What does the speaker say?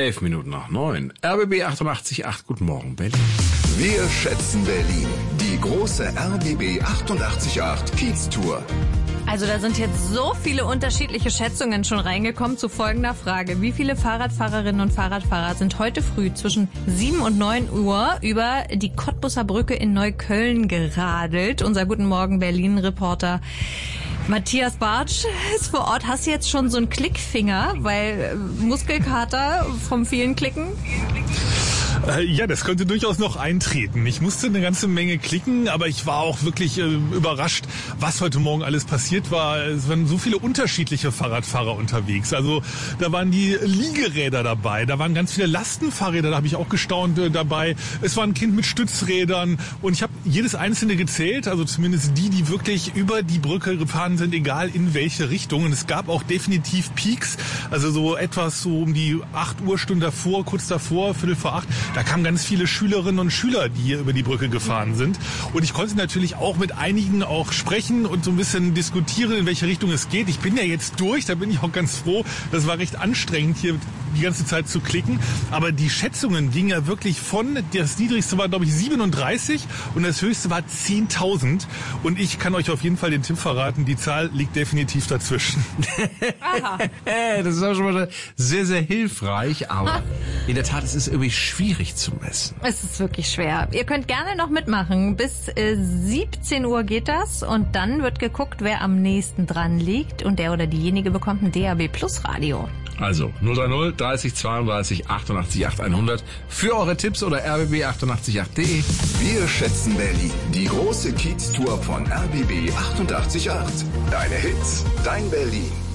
11 Minuten nach 9. RBB 88.8. Guten Morgen, Berlin. Wir schätzen Berlin. Die große RBB 88.8 Kiez-Tour. Also da sind jetzt so viele unterschiedliche Schätzungen schon reingekommen zu folgender Frage. Wie viele Fahrradfahrerinnen und Fahrradfahrer sind heute früh zwischen 7 und 9 Uhr über die Kottbusser Brücke in Neukölln geradelt? Unser Guten Morgen Berlin-Reporter Matthias Bartsch ist vor Ort. Hast du jetzt schon so einen Klickfinger, weil Muskelkater vom vielen Klicken? Ja, das könnte durchaus noch eintreten. Ich musste eine ganze Menge klicken, aber ich war auch wirklich überrascht, was heute Morgen alles passiert war. Es waren so viele unterschiedliche Fahrradfahrer unterwegs. Also da waren die Liegeräder dabei, da waren ganz viele Lastenfahrräder, da habe ich auch gestaunt dabei. Es war ein Kind mit Stützrädern und ich habe jedes einzelne gezählt, also zumindest die wirklich über die Brücke gefahren sind, egal in welche Richtung. Und es gab auch definitiv Peaks, also so etwas so um die 8 Uhr Stunde davor, kurz davor, Viertel vor 8. Da kamen ganz viele Schülerinnen und Schüler, die hier über die Brücke gefahren sind. Und ich konnte natürlich auch mit einigen auch sprechen und so ein bisschen diskutieren, in welche Richtung es geht. Ich bin ja jetzt durch, da bin ich auch ganz froh. Das war recht anstrengend, hier die ganze Zeit zu klicken. Aber die Schätzungen gingen ja wirklich von, das niedrigste war, glaube ich, 37 und das höchste war 10.000. Und ich kann euch auf jeden Fall den Tipp verraten, die Zahl liegt definitiv dazwischen. Aha. Das ist auch schon mal sehr, sehr hilfreich, aber in der Tat, es ist irgendwie schwierig zu messen. Es ist wirklich schwer. Ihr könnt gerne noch mitmachen. Bis 17 Uhr geht das und dann wird geguckt, wer am nächsten dran liegt und der oder diejenige bekommt ein DAB Plus Radio. Also 030 30 32 88 800 für eure Tipps oder rbb888.de. Wir schätzen Berlin. Die große Kiez-Tour von RBB 88.8. Deine Hits, dein Berlin.